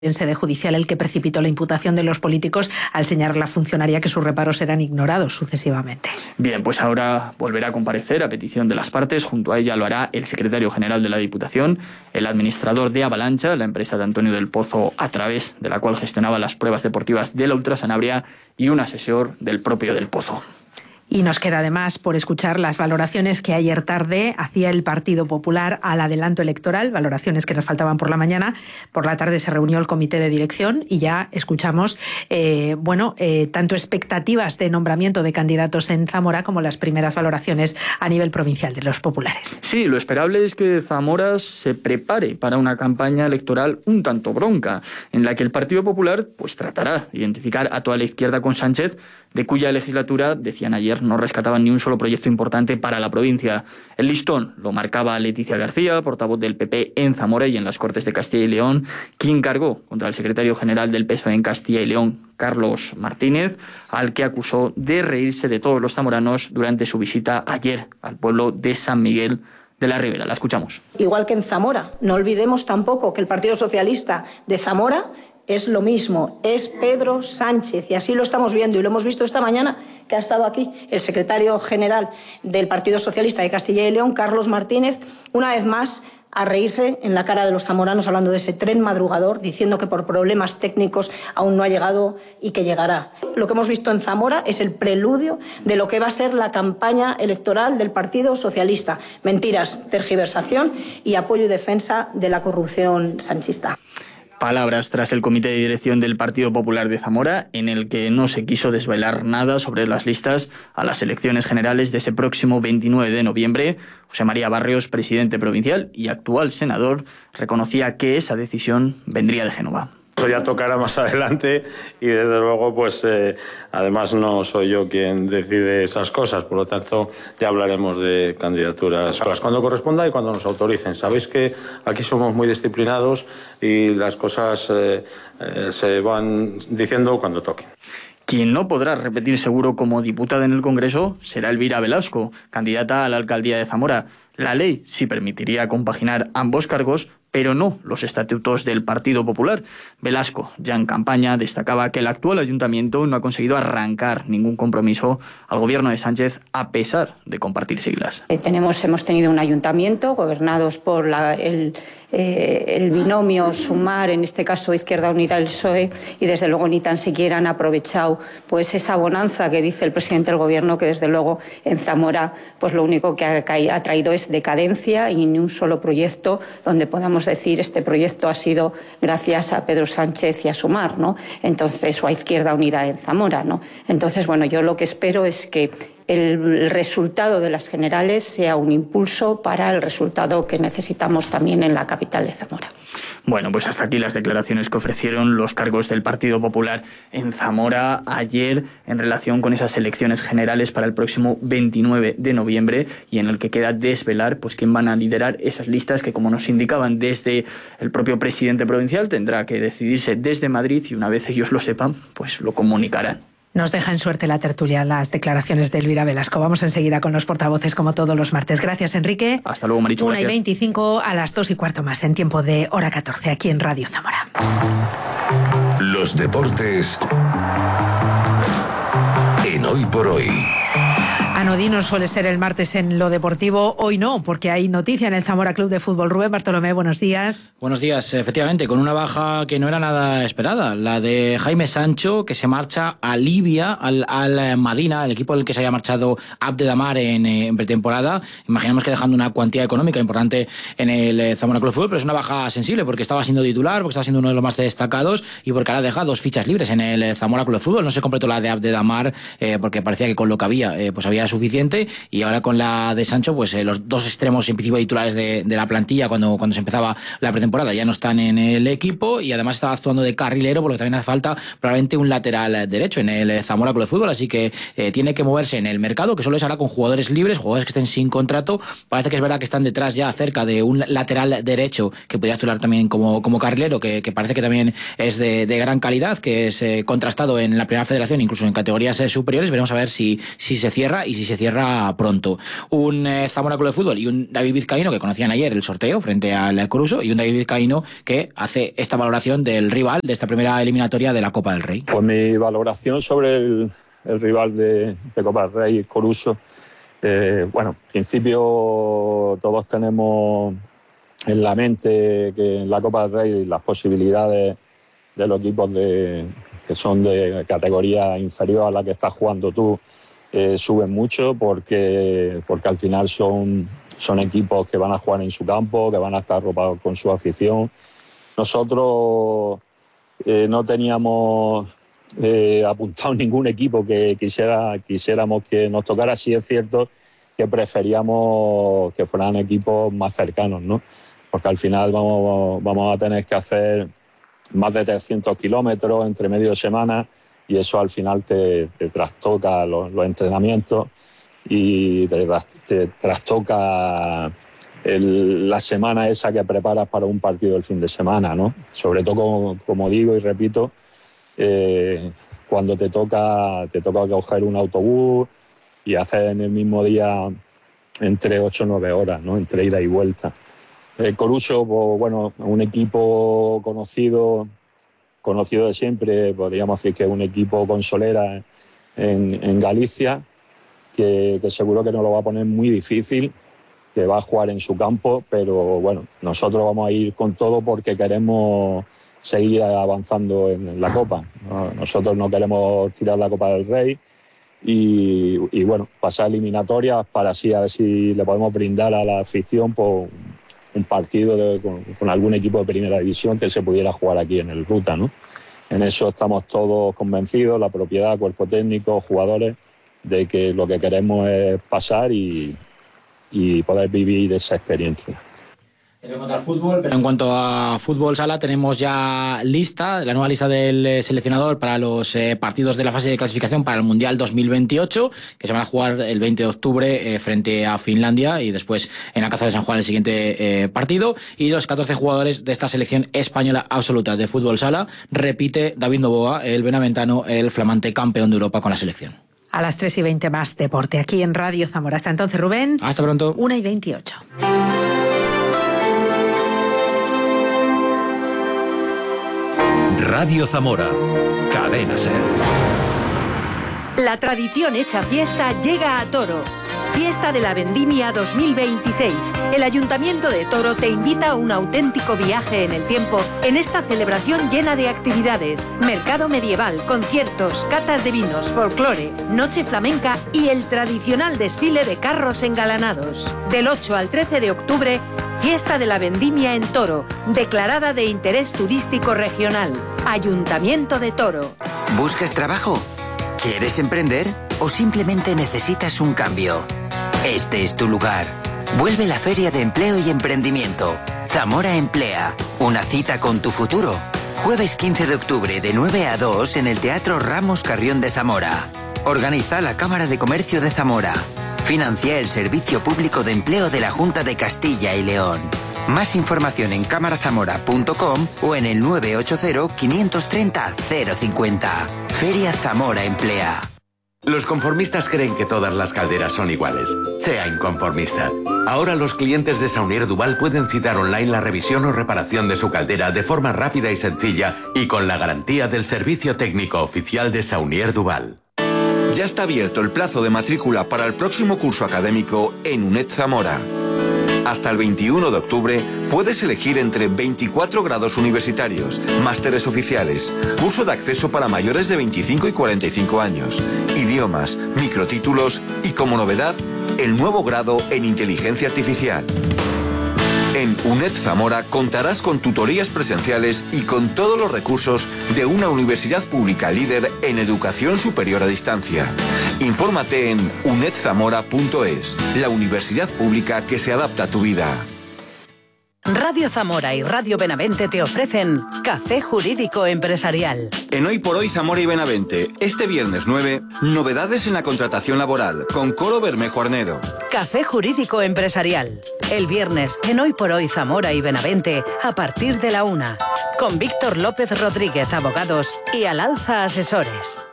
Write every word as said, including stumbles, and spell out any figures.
en sede judicial el que precipitó la imputación de los políticos al señalar la funcionaria que sus reparos eran ignorados sucesivamente. Bien, pues ahora volverá a comparecer a petición de las partes. Junto a ella lo hará el secretario general de la Diputación, el administrador de Avalancha, la empresa de Antonio del Pozo a través de la cual gestionaba las pruebas deportivas de la Ultra Sanabria, y un asesor del propio del Pozo. Y nos queda además por escuchar las valoraciones que ayer tarde hacía el Partido Popular al adelanto electoral, valoraciones que nos faltaban por la mañana. Por la tarde se reunió el comité de dirección y ya escuchamos eh, bueno, eh, tanto expectativas de nombramiento de candidatos en Zamora como las primeras valoraciones a nivel provincial de los populares. Sí, lo esperable es que Zamora se prepare para una campaña electoral un tanto bronca, en la que el Partido Popular pues tratará de identificar a toda la izquierda con Sánchez, de cuya legislatura, decían ayer, no rescataban ni un solo proyecto importante para la provincia. El listón lo marcaba Leticia García, portavoz del P P en Zamora y en las Cortes de Castilla y León, quien cargó contra el secretario general del P S O E en Castilla y León, Carlos Martínez, al que acusó de reírse de todos los zamoranos durante su visita ayer al pueblo de San Miguel de la Ribera. La escuchamos. Igual que en Zamora, no olvidemos tampoco que el Partido Socialista de Zamora es lo mismo, es Pedro Sánchez, y así lo estamos viendo, y lo hemos visto esta mañana, que ha estado aquí el secretario general del Partido Socialista de Castilla y León, Carlos Martínez, una vez más a reírse en la cara de los zamoranos hablando de ese tren madrugador, diciendo que por problemas técnicos aún no ha llegado y que llegará. Lo que hemos visto en Zamora es el preludio de lo que va a ser la campaña electoral del Partido Socialista. Mentiras, tergiversación y apoyo y defensa de la corrupción sanchista. Palabras tras el comité de dirección del Partido Popular de Zamora, en el que no se quiso desvelar nada sobre las listas a las elecciones generales de ese próximo veintinueve de noviembre. José María Barrios, presidente provincial y actual senador, reconocía que esa decisión vendría de Génova. Eso ya tocará más adelante y desde luego pues eh, además no soy yo quien decide esas cosas, por lo tanto ya hablaremos de candidaturas cuando corresponda y cuando nos autoricen. Sabéis que aquí somos muy disciplinados y las cosas eh, eh, se van diciendo cuando toquen. Quien no podrá repetir seguro como diputada en el Congreso será Elvira Velasco, candidata a la alcaldía de Zamora. La ley sí permitiría compaginar ambos cargos, pero no los estatutos del Partido Popular. Velasco, ya en campaña, destacaba que el actual ayuntamiento no ha conseguido arrancar ningún compromiso al gobierno de Sánchez a pesar de compartir siglas. Eh, tenemos, hemos tenido un ayuntamiento gobernados por la, el, eh, el binomio Sumar, en este caso Izquierda Unida del P S O E, y desde luego ni tan siquiera han aprovechado pues esa bonanza que dice el presidente del gobierno, que desde luego en Zamora pues lo único que ha, que ha traído es decadencia y ni un solo proyecto donde podamos decir este proyecto ha sido gracias a Pedro Sánchez y a Sumar, ¿no? Entonces, o a Izquierda Unida en Zamora, ¿no? Entonces, bueno, yo lo que espero es que el resultado de las generales sea un impulso para el resultado que necesitamos también en la capital de Zamora. Bueno, pues hasta aquí las declaraciones que ofrecieron los cargos del Partido Popular en Zamora ayer en relación con esas elecciones generales para el próximo veintinueve de noviembre, y en el que queda desvelar pues quién van a liderar esas listas que, como nos indicaban desde el propio presidente provincial, tendrá que decidirse desde Madrid, y una vez ellos lo sepan, pues lo comunicarán. Nos deja en suerte la tertulia las declaraciones de Elvira Velasco. Vamos enseguida con los portavoces como todos los martes. Gracias, Enrique. Hasta luego, Marichu. Una y veinticinco, a las dos y cuarto más en tiempo de hora catorce aquí en Radio Zamora. Los deportes en Hoy por Hoy. Anodino suele ser el martes en lo deportivo, hoy no, porque hay noticia en el Zamora Club de Fútbol. Rubén Bartolomé, buenos días. Buenos días, efectivamente, con una baja que no era nada esperada, la de Jaime Sancho, que se marcha a Libia, al, al Madina, el equipo al que se había marchado Abdedamar en, en pretemporada. Imaginamos que dejando una cuantía económica importante en el Zamora Club de Fútbol, pero es una baja sensible porque estaba siendo titular, porque estaba siendo uno de los más destacados y porque ahora deja dos fichas libres en el Zamora Club de Fútbol. No se completó la de Abdedamar eh, porque parecía que con lo que había eh, pues había suficiente, y ahora con la de Sancho pues eh, los dos extremos en principio titulares de, de la plantilla cuando, cuando se empezaba la pretemporada ya no están en el equipo, y además estaba actuando de carrilero, porque también hace falta probablemente un lateral derecho en el Zamora Club de Fútbol, así que eh, tiene que moverse en el mercado, que solo es ahora con jugadores libres, jugadores que estén sin contrato. Parece que es verdad que están detrás ya cerca de un lateral derecho que podría titular también como, como carrilero, que, que parece que también es de, de gran calidad, que es eh, contrastado en la primera federación, incluso en categorías eh, superiores. Veremos a ver si, si se cierra y si si se cierra pronto. Un eh, Zamora Club de Fútbol y un David Vizcaíno que conocían ayer el sorteo frente al Coruso, y un David Vizcaíno que hace esta valoración del rival de esta primera eliminatoria de la Copa del Rey. Pues mi valoración sobre el, el rival de, de Copa del Rey, Coruso, eh, bueno, en principio todos tenemos en la mente que en la Copa del Rey las posibilidades de los equipos de, que son de categoría inferior a la que estás jugando tú eh, suben mucho porque, porque al final son, son equipos que van a jugar en su campo, que van a estar arropados con su afición. Nosotros eh, no teníamos eh, apuntado ningún equipo que quisiera, quisiéramos que nos tocara. Sí es cierto que preferíamos que fueran equipos más cercanos, ¿no? Porque al final vamos, vamos a tener que hacer más de trescientos kilómetros entre medio de semana y eso al final te, te trastoca los, los entrenamientos y te, te trastoca el, la semana esa que preparas para un partido del fin de semana, ¿no? Sobre todo, como, como digo y repito, eh, cuando te toca, te toca coger un autobús y hacer en el mismo día entre ocho o nueve horas, ¿no? Entre ida y vuelta. El Coruso, pues, bueno, un equipo conocido, conocido de siempre, podríamos decir que es un equipo con solera en, en Galicia, que, que seguro que nos lo va a poner muy difícil, que va a jugar en su campo, pero bueno, nosotros vamos a ir con todo porque queremos seguir avanzando en la Copa. Nosotros no queremos tirar la Copa del Rey y, y bueno, pasar eliminatorias para así a ver si le podemos brindar a la afición por un partido de, con, con algún equipo de primera división que se pudiera jugar aquí en el Ruta, ¿no? En eso estamos todos convencidos, la propiedad, cuerpo técnico, jugadores, de que lo que queremos es pasar y, y poder vivir esa experiencia. Eso en cuanto al fútbol, pero en cuanto a fútbol sala tenemos ya lista, la nueva lista del seleccionador para los eh, partidos de la fase de clasificación para el Mundial dos mil veintiocho, que se van a jugar el veinte de octubre eh, frente a Finlandia y después en Alcázar de San Juan el siguiente eh, partido. Y los catorce jugadores de esta selección española absoluta de fútbol sala, repite David Novoa, el benaventano, el flamante campeón de Europa con la selección. A las tres y veinte más deporte aquí en Radio Zamora. Hasta entonces, Rubén. Hasta pronto. una y veintiocho. Radio Zamora, Cadena Ser. La tradición hecha fiesta llega a Toro. Fiesta de la Vendimia dos mil veintiséis. El Ayuntamiento de Toro te invita a un auténtico viaje en el tiempo en esta celebración llena de actividades. Mercado medieval, conciertos, catas de vinos, folclore, noche flamenca y el tradicional desfile de carros engalanados. Del ocho al trece de octubre, Fiesta de la Vendimia en Toro, declarada de interés turístico regional. Ayuntamiento de Toro. ¿Buscas trabajo? ¿Quieres emprender? ¿O simplemente necesitas un cambio? Este es tu lugar. Vuelve la Feria de Empleo y Emprendimiento. Zamora Emplea. Una cita con tu futuro. Jueves quince de octubre de nueve a dos en el Teatro Ramos Carrión de Zamora. Organiza la Cámara de Comercio de Zamora. Financia el Servicio Público de Empleo de la Junta de Castilla y León. Más información en cámara zamora punto com o en el nueve ocho cero, cinco tres cero, cero cinco cero. Feria Zamora Emplea. Los conformistas creen que todas las calderas son iguales. Sea inconformista. Ahora los clientes de Saunier Duval pueden citar online la revisión o reparación de su caldera de forma rápida y sencilla y con la garantía del servicio técnico oficial de Saunier Duval. Ya está abierto el plazo de matrícula para el próximo curso académico en UNED Zamora. Hasta el veintiuno de octubre puedes elegir entre veinticuatro grados universitarios, másteres oficiales, curso de acceso para mayores de veinticinco y cuarenta y cinco años, idiomas, microtítulos y, como novedad, el nuevo grado en inteligencia artificial. En UNED Zamora contarás con tutorías presenciales y con todos los recursos de una universidad pública líder en educación superior a distancia. Infórmate en uned zamora punto es, la universidad pública que se adapta a tu vida. Radio Zamora y Radio Benavente te ofrecen Café Jurídico Empresarial. En Hoy por Hoy Zamora y Benavente, este viernes nueve, novedades en la contratación laboral con Coro Bermejo Arnedo. Café Jurídico Empresarial. El viernes en Hoy por Hoy Zamora y Benavente a partir de la una. Con Víctor López Rodríguez, abogados, y Al Alza Asesores.